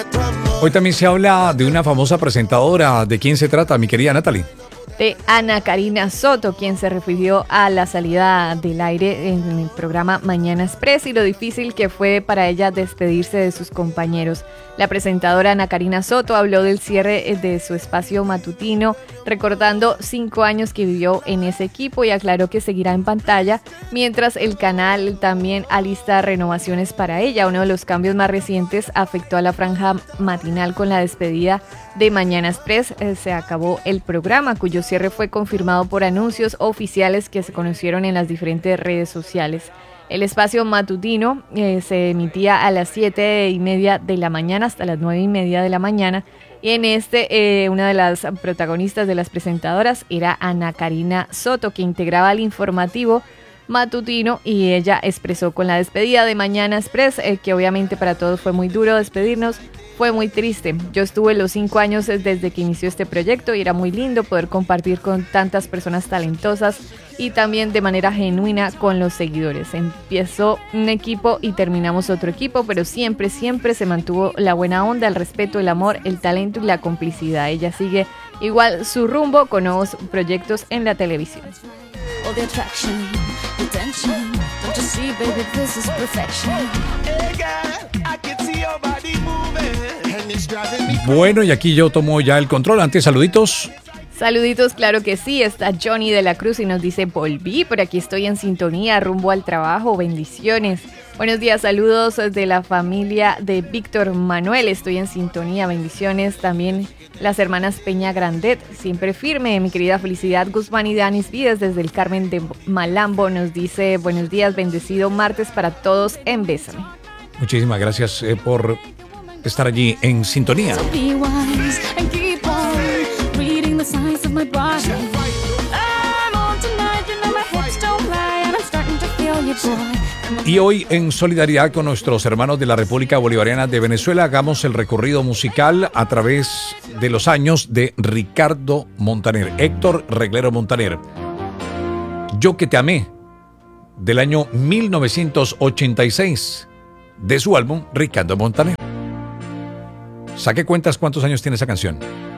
Hoy también se habla de una famosa presentadora. ¿De quién se trata, mi querida Natalie? De Ana Karina Soto, quien se refirió a la salida del aire en el programa Mañana Express y lo difícil que fue para ella despedirse de sus compañeros. La presentadora Ana Karina Soto habló del cierre de su espacio matutino, recordando 5 años que vivió en ese equipo y aclaró que seguirá en pantalla, mientras el canal también alista renovaciones para ella. Uno de los cambios más recientes afectó a la franja matinal con la despedida de Mañana Express. Se acabó el programa, cuyo cierre fue confirmado por anuncios oficiales que se conocieron en las diferentes redes sociales. El espacio matutino se emitía a las 7:30 de la mañana hasta las 9:30 de la mañana. Y en una de las protagonistas de las presentadoras era Ana Karina Soto, que integraba el informativo matutino, y ella expresó con la despedida de Mañana Express que obviamente para todos fue muy duro despedirnos. Fue muy triste. Yo estuve los 5 años desde que inició este proyecto y era muy lindo poder compartir con tantas personas talentosas y también de manera genuina con los seguidores. Empezó un equipo y terminamos otro equipo, pero siempre se mantuvo la buena onda, el respeto, el amor, el talento y la complicidad. Ella sigue igual su rumbo con nuevos proyectos en la televisión. Bueno, y aquí yo tomo ya el control. Antes, saluditos. Saluditos, claro que sí. Está Johnny de la Cruz y nos dice: volví, por aquí estoy en sintonía, rumbo al trabajo. Bendiciones. Buenos días, saludos de la familia de Víctor Manuel. Estoy en sintonía, bendiciones. También las hermanas Peña Grandet, siempre firme. Mi querida Felicidad Guzmán y Danis Vides desde el Carmen de Malambo nos dice: buenos días, bendecido martes para todos en Bésame. Muchísimas gracias por estar allí en sintonía. Y hoy, en solidaridad con nuestros hermanos de la República Bolivariana de Venezuela, hagamos el recorrido musical a través de los años de Ricardo Montaner, Héctor Reglero Montaner. Yo que te amé, del año 1986, de su álbum Ricardo Montaner. Saque cuentas cuántos años tiene esa canción.